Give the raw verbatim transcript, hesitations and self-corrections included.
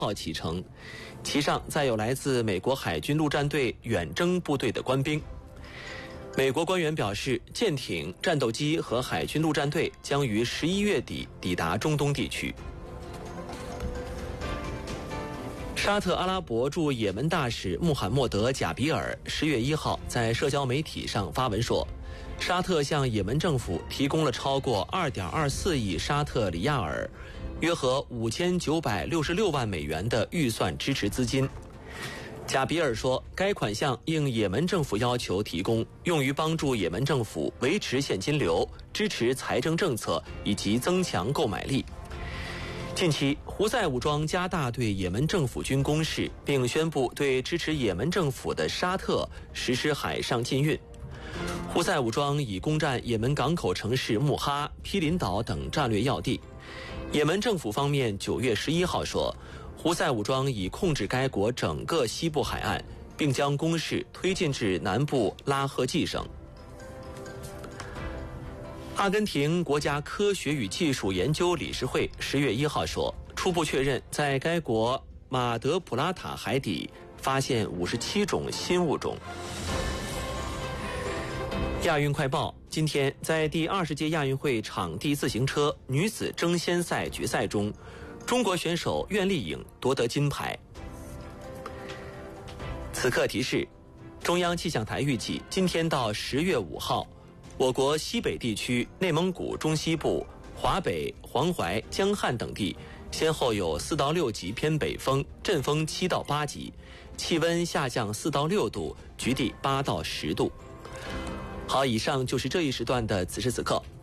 号启程，其上载有来自美国海军陆战队远征部队的官兵。美国官员表示，舰艇、战斗机和海军陆战队将于十一月底抵达中东地区。沙特阿拉伯驻也门大使穆罕默德·贾比尔十月一号在社交媒体上发文说，沙特向也门政府提供了超过二点二四亿沙特里亚尔，约合五千九百六十六万美元的预算支持资金。贾比尔说，该款项应也门政府要求提供，用于帮助也门政府维持现金流、支持财政政策以及增强购买力。近期，胡塞武装加大对也门政府军攻势，并宣布对支持也门政府的沙特实施海上禁运。胡塞武装已攻占也门港口城市穆哈、毗邻岛等战略要地。也门政府方面九月十一号说，胡塞武装已控制该国整个西部海岸，并将攻势推进至南部拉赫季省。阿根廷国家科学与技术研究理事会十月一号说，初步确认在该国马德普拉塔海底发现五十七种新物种。亚运快报：今天在第二十届亚运会场地自行车女子争先赛决赛中，中国选手苑丽颖夺得金牌。此刻提示：中央气象台预计，今天到十月五号。我国西北地区、内蒙古中西部、华北、黄淮、江汉等地先后有四到六级偏北风，阵风七到八级，气温下降四到六度，局地八到十度。好，以上就是这一时段的此时此刻。